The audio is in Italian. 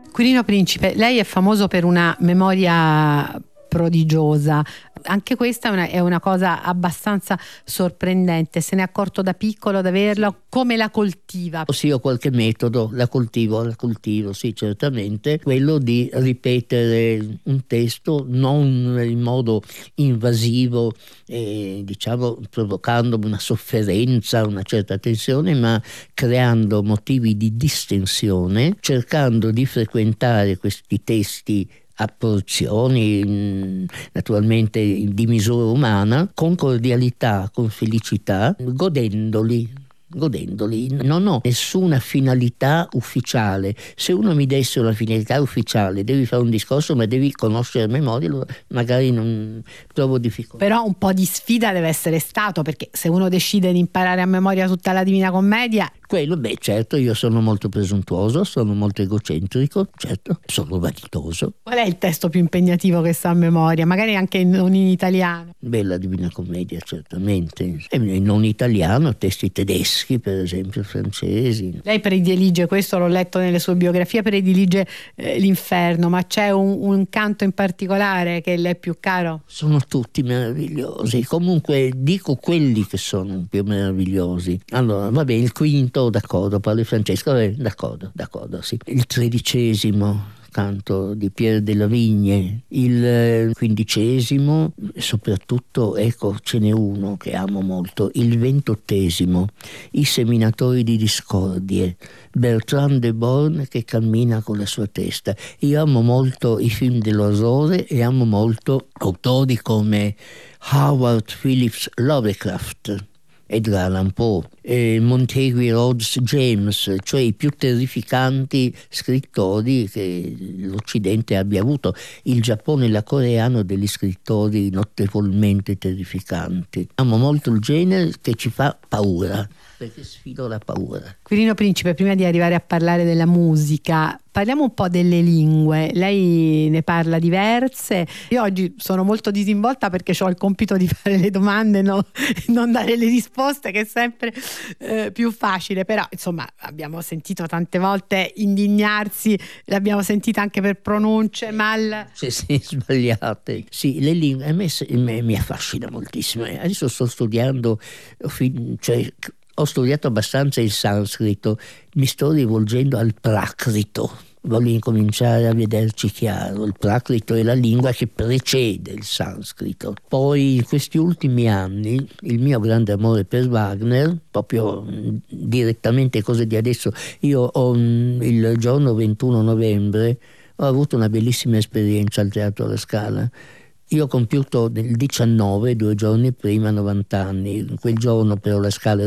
Quirino Principe, lei è famoso per una memoria prodigiosa. Anche questa è una cosa abbastanza sorprendente. Se ne è accorto da piccolo ad averla? Come la coltiva? Sì, ho qualche metodo, la coltivo, sì, certamente. Quello di ripetere un testo non in modo invasivo, diciamo provocando una sofferenza, una certa tensione, ma creando motivi di distensione, cercando di frequentare questi testi a porzioni naturalmente di misura umana, con cordialità, con felicità, godendoli. Non ho nessuna finalità ufficiale. Se uno mi desse una finalità ufficiale, devi fare un discorso ma devi conoscere a memoria, allora magari non trovo difficoltà. Però un po' di sfida deve essere stato, perché se uno decide di imparare a memoria tutta la Divina Commedia... Quello, certo, io sono molto presuntuoso, sono molto egocentrico, certo, sono vanitoso. Qual è il testo più impegnativo che sa a memoria? Magari anche non in italiano. La Divina Commedia, certamente. E non italiano, testi tedeschi, per esempio, francesi. Lei predilige, questo l'ho letto nelle sue biografie, predilige l'Inferno, ma c'è un canto in particolare che le è più caro? Sono tutti meravigliosi, comunque dico quelli che sono più meravigliosi. Allora, il quinto, d'accordo, Paolo e Francesco, d'accordo, sì. Il 13° canto di Pierre della Vigne, il 15°, soprattutto, ecco, ce n'è uno che amo molto, il 28°, I seminatori di discordie, Bertrand de Born che cammina con la sua testa. Io amo molto i film dell'orrore e amo molto autori come Howard Phillips Lovecraft, Edgar Allan Poe, Montague Rhodes James, cioè i più terrificanti scrittori che l'Occidente abbia avuto. Il Giappone e la Corea hanno degli scrittori notevolmente terrificanti. Amo molto il genere che ci fa paura, perché sfido la paura. Quirino Principe, prima di arrivare a parlare della musica, parliamo un po' delle lingue. Lei ne parla diverse. Io oggi sono molto disinvolta perché ho il compito di fare le domande, non dare le risposte, che è sempre più facile. Però insomma abbiamo sentito tante volte indignarsi, l'abbiamo sentita anche per pronunce mal. Sì, sbagliate. Sì, le lingue a me mi affascina moltissimo. Adesso sto studiando, ho studiato abbastanza il sanscrito, mi sto rivolgendo al prakrito. Voglio incominciare a vederci chiaro. Il prakrito è la lingua che precede il sanscrito. Poi in questi ultimi anni il mio grande amore per Wagner, proprio direttamente cose di adesso. Io il giorno 21 novembre ho avuto una bellissima esperienza al Teatro alla Scala. Io ho compiuto nel 19, 2 giorni prima, 90 anni. Quel giorno però la Scala